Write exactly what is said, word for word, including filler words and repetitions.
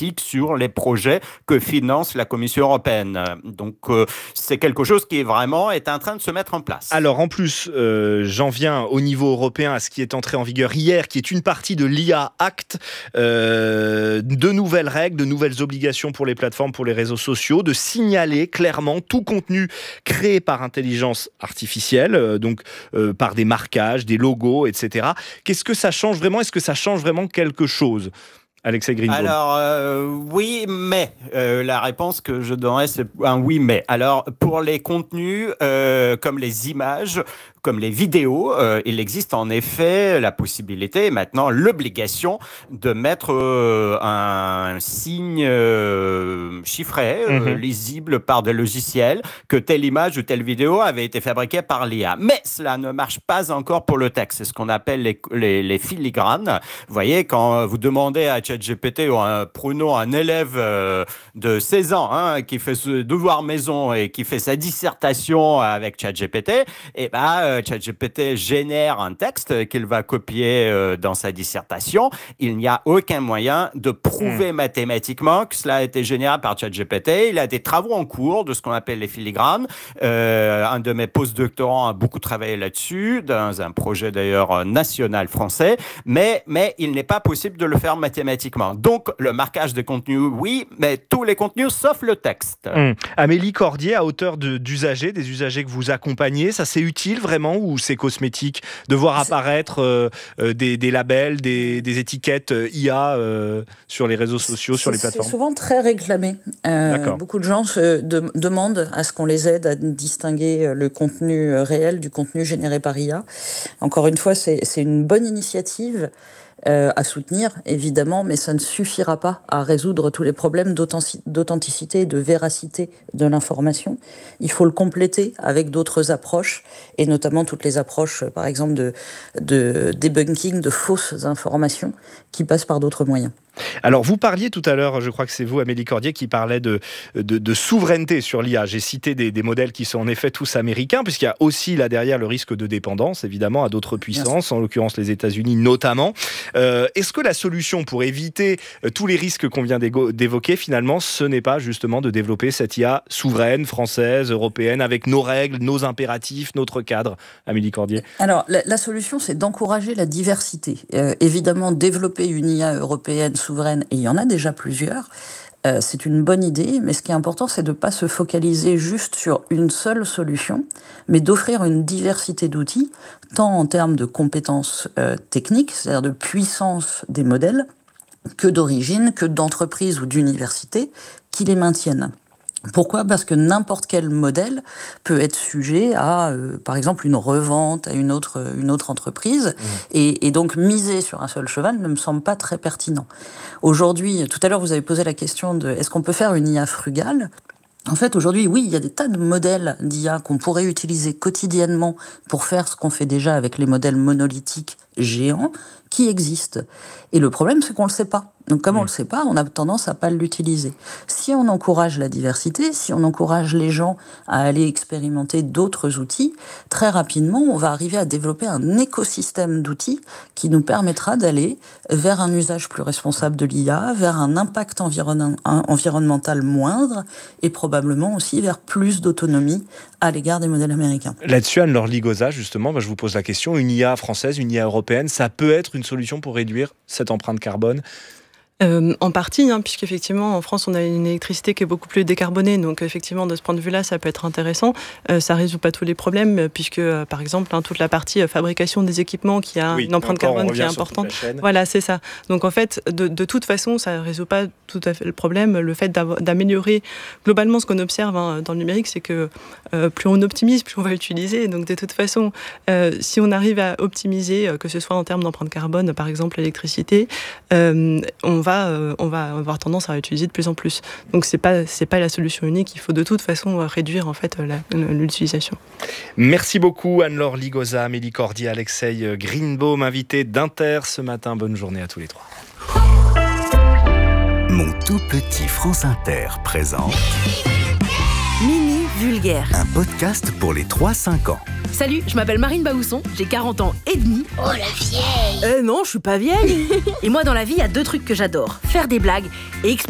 automatique sur les projets que finance la Commission européenne. Donc, euh, c'est quelque chose qui est vraiment est en train de se mettre en place. Alors, en plus, euh, j'en viens au niveau européen à ce qui est entré en vigueur hier, qui est une partie de l'I A Act, euh, de nouvelles règles, de nouvelles obligations pour les plateformes, pour les réseaux sociaux, de signaler clairement tout contenu créé par intelligence artificielle, euh, donc euh, par des marquages, des logos, et cetera. Qu'est-ce que ça change vraiment ? Est-ce que ça change vraiment quelque chose ? Alexei Greenbaum. Alors, euh, oui, mais. Euh, la réponse que je donnerais, c'est un oui, mais. Alors, pour les contenus, euh, comme les images, comme les vidéos, euh, il existe en effet la possibilité, et maintenant l'obligation, de mettre euh, un signe euh, chiffré, euh, mm-hmm. lisible par des logiciels, que telle image ou telle vidéo avait été fabriquée par l'I A. Mais cela ne marche pas encore pour le texte. C'est ce qu'on appelle les, les, les filigranes. Vous voyez, quand vous demandez à ChatGPT, ou un, prenons un élève euh, de seize ans hein, qui fait ce devoir maison et qui fait sa dissertation avec ChatGPT, et ben, ChatGPT génère un texte qu'il va copier euh, dans sa dissertation. Il n'y a aucun moyen de prouver mmh. mathématiquement que cela a été généré par ChatGPT. Il a des travaux en cours de ce qu'on appelle les filigranes. Euh, un de mes post-doctorants a beaucoup travaillé là-dessus, dans un projet d'ailleurs national français, mais, mais il n'est pas possible de le faire mathématiquement. Donc, le marquage des contenus, oui, mais tous les contenus sauf le texte. Mmh. Amélie Cordier, à hauteur de, d'usagers, des usagers que vous accompagnez, ça c'est utile vraiment ou c'est cosmétique de voir apparaître euh, euh, des, des labels, des, des étiquettes I A euh, sur les réseaux sociaux, c'est, sur les plateformes? C'est souvent très réclamé. Euh, beaucoup de gens se de, demandent à ce qu'on les aide à distinguer le contenu réel du contenu généré par I A. Encore une fois, c'est, c'est une bonne initiative. Euh, à soutenir, évidemment, mais ça ne suffira pas à résoudre tous les problèmes d'authenticité et de véracité de l'information. Il faut le compléter avec d'autres approches, et notamment toutes les approches, par exemple, de, de debunking de fausses informations qui passent par d'autres moyens. Alors, vous parliez tout à l'heure, je crois que c'est vous, Amélie Cordier, qui parlait de, de, de souveraineté sur l'I A. J'ai cité des, des modèles qui sont en effet tous américains, puisqu'il y a aussi là derrière le risque de dépendance, évidemment, à d'autres puissances, en l'occurrence les États-Unis notamment. Euh, est-ce que la solution pour éviter euh, tous les risques qu'on vient d'évoquer, finalement, ce n'est pas justement de développer cette I A souveraine, française, européenne, avec nos règles, nos impératifs, notre cadre, Amélie Cordier? Alors, la, la solution, c'est d'encourager la diversité. Euh, évidemment, développer une I A européenne souveraine, et il y en a déjà plusieurs, euh, c'est une bonne idée, mais ce qui est important, c'est de ne pas se focaliser juste sur une seule solution, mais d'offrir une diversité d'outils, tant en termes de compétences euh, techniques, c'est-à-dire de puissance des modèles, que d'origine, que d'entreprise ou d'université, qui les maintiennent. Pourquoi ? Parce que n'importe quel modèle peut être sujet à, euh, par exemple, une revente à une autre, une autre entreprise. Mmh. Et, et donc, miser sur un seul cheval ne me semble pas très pertinent. Aujourd'hui, tout à l'heure, vous avez posé la question de est-ce qu'on peut faire une I A frugale ? En fait, aujourd'hui, oui, il y a des tas de modèles d'I A qu'on pourrait utiliser quotidiennement pour faire ce qu'on fait déjà avec les modèles monolithiques géants qui existent. Et le problème, c'est qu'on ne le sait pas. Donc, comme mmh. on ne le sait pas, on a tendance à ne pas l'utiliser. Si on encourage la diversité, si on encourage les gens à aller expérimenter d'autres outils, très rapidement, on va arriver à développer un écosystème d'outils qui nous permettra d'aller vers un usage plus responsable de l'I A, vers un impact environ- environnemental moindre et probablement aussi vers plus d'autonomie à l'égard des modèles américains. Là-dessus, Anne-Laure Ligoza, justement, bah, je vous pose la question, une I A française, une I A européenne, ça peut être une solution pour réduire cette empreinte carbone ? Euh, en partie, hein, puisqu'effectivement en France on a une électricité qui est beaucoup plus décarbonée, donc effectivement de ce point de vue-là ça peut être intéressant. Euh, ça résout pas tous les problèmes, puisque euh, par exemple hein, toute la partie euh, fabrication des équipements qui a oui, une empreinte carbone qui est importante. Voilà, c'est ça. Donc en fait, de, de toute façon, ça résout pas tout à fait le problème. Le fait d'améliorer globalement ce qu'on observe hein, dans le numérique, c'est que euh, plus on optimise, plus on va utiliser. Donc de toute façon, euh, si on arrive à optimiser, euh, que ce soit en termes d'empreinte carbone, par exemple l'électricité, euh, on va on va avoir tendance à l'utiliser de plus en plus. Donc c'est pas c'est pas la solution unique. Il faut de toute façon réduire en fait la, l'utilisation. Merci beaucoup Anne-Laure Ligoza, Amélie Cordier, Alexei Greenbaum, invité d'Inter ce matin. Bonne journée à tous les trois. Mon tout petit France Inter présente Mini Vulgaire, un podcast pour les trois cinq ans. Salut, je m'appelle Marine Baousson, j'ai quarante ans et demi. Oh la vieille! Euh non, je suis pas vieille. Et moi dans la vie, il y a deux trucs que j'adore. Faire des blagues et expliquer